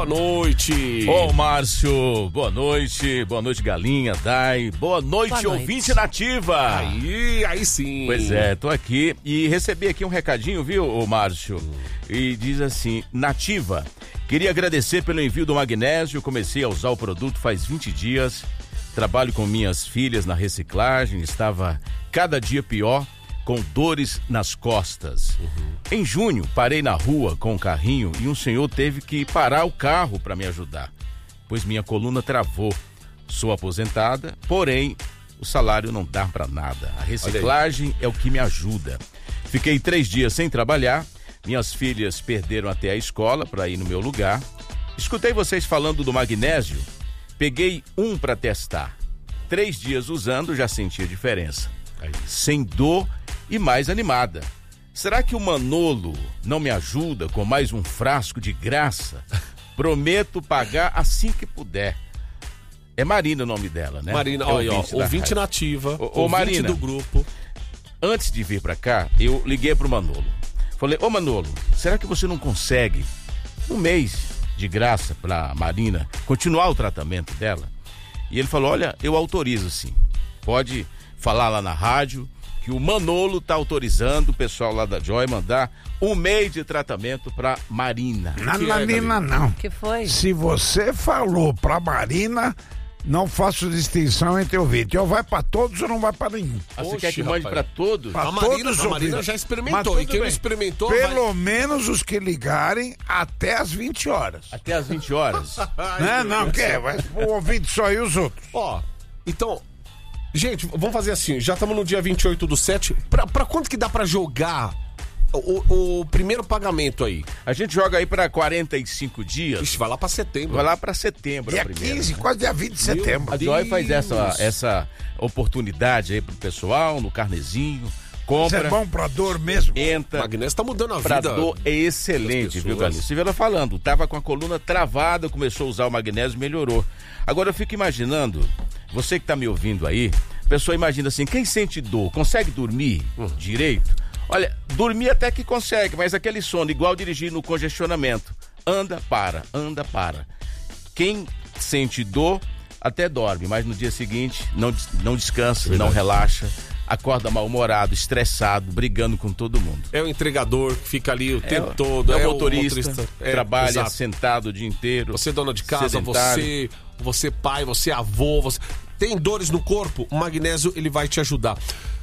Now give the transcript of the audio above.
Boa noite. Ô, Márcio, boa noite, Galinha, Dai, boa noite, ouvinte nativa. Aí sim. Pois é, tô aqui e recebi aqui um recadinho, viu, ô Márcio? E diz assim, Nativa, queria agradecer pelo envio do magnésio, comecei a usar o produto faz 20 dias, trabalho com minhas filhas na reciclagem, estava cada dia pior, com dores nas costas. Em junho, parei na rua com o carrinho e um senhor teve que parar o carro para me ajudar, pois minha coluna travou. Sou aposentada, porém, o salário não dá para nada. A reciclagem é o que me ajuda. Fiquei 3 dias sem trabalhar, minhas filhas perderam até a escola para ir no meu lugar. Escutei vocês falando do magnésio, peguei um para testar. 3 dias usando, já senti a diferença. Sem dor e mais animada. Será que o Manolo não me ajuda com mais um frasco de graça? Prometo pagar assim que puder. É Marina o nome dela, né? Marina, ouvinte nativa, ouvinte Marina, do grupo. Antes de vir pra cá, eu liguei pro Manolo. Falei, ô Manolo, será que você não consegue um mês de graça pra Marina continuar o tratamento dela? E ele falou, olha, eu autorizo sim. Pode falar lá na rádio que o Manolo tá autorizando o pessoal lá da Joy mandar um mês de tratamento pra Marina. Marina não. Que foi? Se você falou pra Marina, não faço distinção entre ouvinte. Ou vai pra todos ou não vai pra nenhum. Você quer que mande pra todos? Pra A todos Marina já experimentou. E quem não experimentou... Pelo menos os que ligarem até as 20 horas. Até as 20 horas? Não, quer? Vai o ouvinte só e os outros. Então... Gente, vamos fazer assim, já estamos no dia 28/7, pra quanto que dá pra jogar o primeiro pagamento aí? A gente joga aí pra 45 dias. Ixi, vai lá pra setembro. Vai lá pra setembro. Dia 15, quase dia 20 de setembro. A Joy faz essa oportunidade aí pro pessoal, no carnezinho, compra. Isso é bom pra dor mesmo. Entra. O magnésio tá mudando a vida. Pra dor é excelente, viu, Galera? Você viu ela falando, tava com a coluna travada, começou a usar o magnésio, melhorou. Agora eu fico imaginando, você que tá me ouvindo aí, a pessoa imagina assim, quem sente dor, consegue dormir direito? Olha, dormir até que consegue, mas aquele sono, igual dirigir no congestionamento. Anda, para. Quem sente dor, até dorme, mas no dia seguinte não descansa, não relaxa. Acorda mal-humorado, estressado, brigando com todo mundo. É o entregador que fica ali o tempo todo. É o motorista, trabalha exato. Sentado o dia inteiro. Você dona de casa, você pai, você avô, tem dores no corpo, o magnésio ele vai te ajudar.